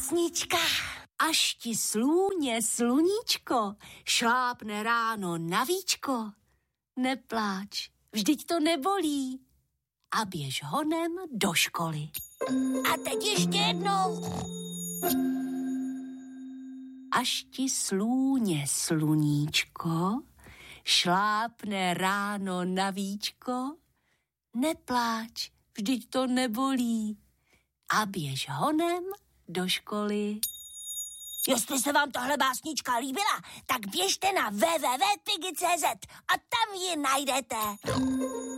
básnička. Až ti slůně sluníčko šlápne ráno na víčko, nepláč, vždyť to nebolí a běž honem do školy. A teď ještě jednou. Až ti slůně sluníčko šlápne ráno na víčko, nepláč, vždyť to nebolí a běž honem do školy. Jestli se vám tahle básnička líbila, tak běžte na www.pigi.cz a tam ji najdete.